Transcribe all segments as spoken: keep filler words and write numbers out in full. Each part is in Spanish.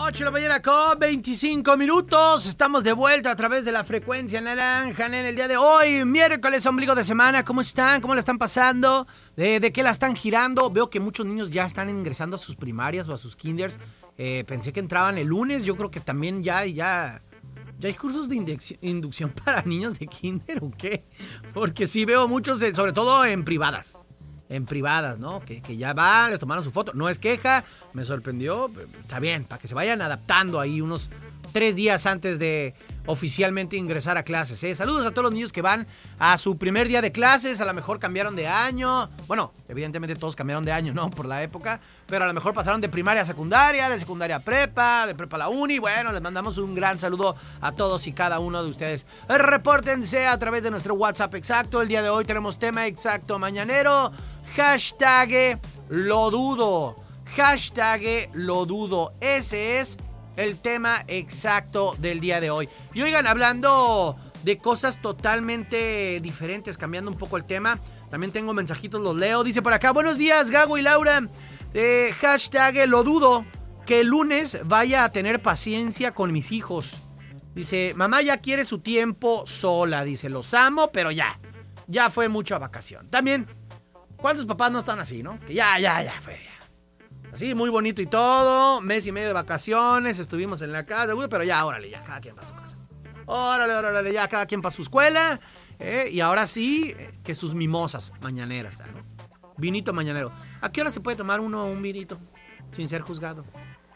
ocho de la mañana con veinticinco minutos. Estamos de vuelta a través de la frecuencia naranja en el día de hoy, miércoles, ombligo de semana. ¿Cómo están? ¿Cómo la están pasando? ¿De, de qué la están girando? Veo que muchos niños ya están ingresando a sus primarias o a sus kinders. Eh, pensé que entraban el lunes. Yo creo que también ya, ya, ya hay cursos de indexi- inducción para niños de kinder o qué. Porque sí veo muchos, de, sobre todo en privadas. En privadas, ¿no? Que, que ya van, les tomaron su foto. No es queja, me sorprendió. Está bien, para que se vayan adaptando ahí unos tres días antes de oficialmente ingresar a clases, ¿eh? Saludos a todos los niños que van a su primer día de clases. A lo mejor cambiaron de año. Bueno, evidentemente todos cambiaron de año, ¿no? Por la época. Pero a lo mejor pasaron de primaria a secundaria, de secundaria a prepa, de prepa a la uni. Bueno, les mandamos un gran saludo a todos y cada uno de ustedes. Repórtense a través de nuestro WhatsApp exacto. El día de hoy tenemos tema exacto mañanero. Hashtag lo dudo. Hashtag lo dudo. Ese es el tema exacto del día de hoy. Y oigan, hablando de cosas totalmente diferentes, cambiando un poco el tema, también tengo mensajitos, los leo. Dice por acá, buenos días, Gago y Laura. Eh, hashtag lo dudo que el lunes vaya a tener paciencia con mis hijos. Dice, mamá ya quiere su tiempo sola. Dice, los amo, pero ya. Ya fue mucha vacación. También, ¿cuántos papás no están así, no? Que ya, ya, ya fue, ya. Así, muy bonito y todo, mes y medio de vacaciones, estuvimos en la casa, pero ya, órale, ya, cada quien para su casa. Órale, órale, ya, cada quien para su escuela. Eh, y ahora sí, eh, que sus mimosas mañaneras, ¿no? Vinito mañanero. ¿A qué hora se puede tomar uno un vinito sin ser juzgado?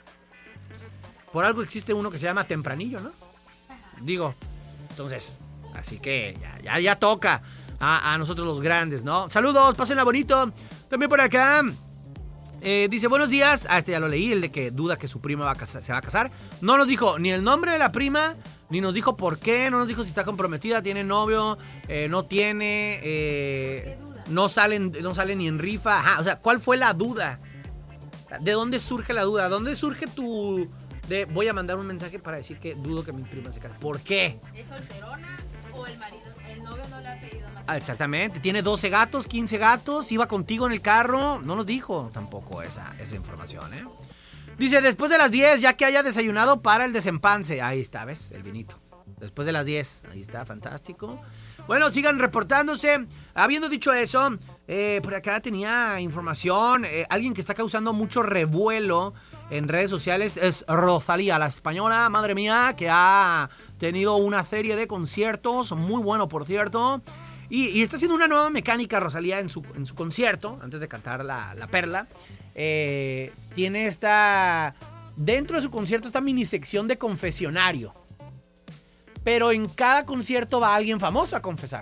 Por algo existe uno que se llama tempranillo, ¿no? Digo, entonces, así que ya, ya, ya toca a, a nosotros los grandes, ¿no? Saludos, pásenla bonito. También por acá... Eh, dice, buenos días. Ah, este ya lo leí, el de que duda que su prima va a casar, se va a casar. No nos dijo ni el nombre de la prima, ni nos dijo por qué, no nos dijo si está comprometida, tiene novio, eh, no tiene, eh, no salen, no sale ni en rifa. Ajá, o sea, ¿cuál fue la duda? ¿De dónde surge la duda? ¿Dónde surge tu... de voy a mandar un mensaje para decir que dudo que mi prima se case? ¿Por qué? ¿Es solterona o el marido, el novio no le ha pedido más? Ah, exactamente, tiene doce gatos, quince gatos, iba contigo en el carro, no nos dijo tampoco esa, esa información, ¿eh? Dice, después de las diez, ya que haya desayunado para el desempance. Ahí está, ¿ves? El vinito. Después de las diez, ahí está, fantástico. Bueno, sigan reportándose. Habiendo dicho eso, eh, por acá tenía información, eh, alguien que está causando mucho revuelo en redes sociales es Rosalía, la española, madre mía, que ha tenido una serie de conciertos, muy bueno por cierto. Y, y está haciendo una nueva mecánica, Rosalía, en su, en su concierto, antes de cantar La, la Perla. Eh, tiene esta... Dentro de su concierto, esta mini sección de confesionario. Pero en cada concierto va alguien famoso a confesar.